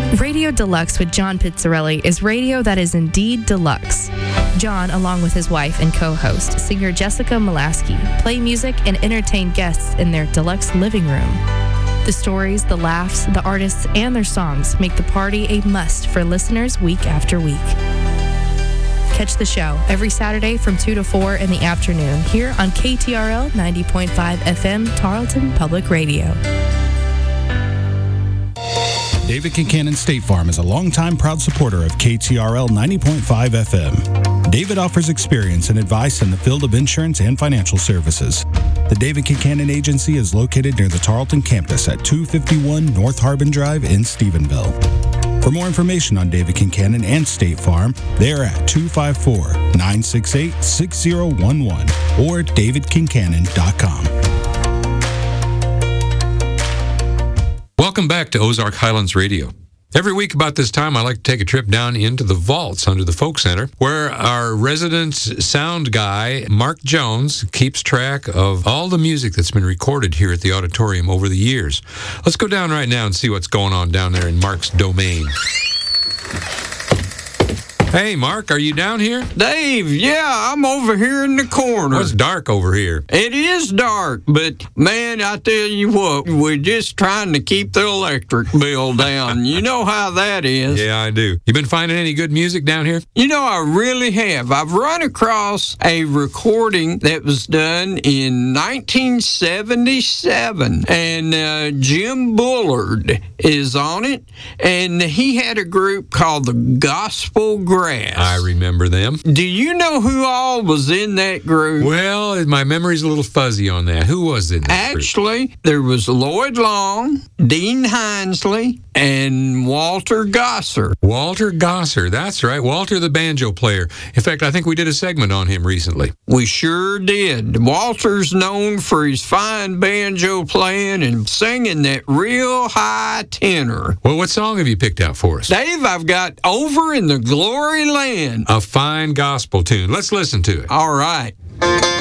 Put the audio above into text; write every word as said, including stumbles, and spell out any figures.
Radio Deluxe with John Pizzarelli is radio that is indeed deluxe. John, along with his wife and co-host, singer Jessica Molaski, play music and entertain guests in their deluxe living room. The stories, the laughs, the artists, and their songs make the party a must for listeners week after week. Catch the show every Saturday from two to four in the afternoon here on K T R L ninety point five F M, Tarleton Public Radio. David Kincannon State Farm is a longtime proud supporter of K T R L ninety point five F M. David offers experience and advice in the field of insurance and financial services. The David Kincannon Agency is located near the Tarleton campus at two fifty-one North Harbin Drive in Stephenville. For more information on David Kincannon and State Farm, they are at two five four, nine six eight, six zero one one or david kincannon dot com. Welcome back to Ozark Highlands Radio. Every week about this time, I like to take a trip down into the vaults under the Folk Center, where our resident sound guy, Mark Jones, keeps track of all the music that's been recorded here at the auditorium over the years. Let's go down right now and see what's going on down there in Mark's domain. Hey, Mark, are you down here? Dave, yeah, I'm over here in the corner. Well, it's dark over here. It is dark, but, man, I tell you what, we're just trying to keep the electric bill down. You know how that is. Yeah, I do. You been finding any good music down here? You know, I really have. I've run across a recording that was done in nineteen seventy-seven, and uh, Jim Bullard is on it, and he had a group called the Gospel Grass. I remember them. Do you know who all was in that group? Well, my memory's a little fuzzy on that. Who was in that Actually, group? There was Lloyd Long, Dean Hinesley, and Walter Gosser. Walter Gosser, that's right. Walter, the banjo player. In fact, I think we did a segment on him recently. We sure did. Walter's known for his fine banjo playing and singing that real high tenor. Well, what song have you picked out for us? Dave, I've got Over in the Glory Land. A fine gospel tune. Let's listen to it. All right.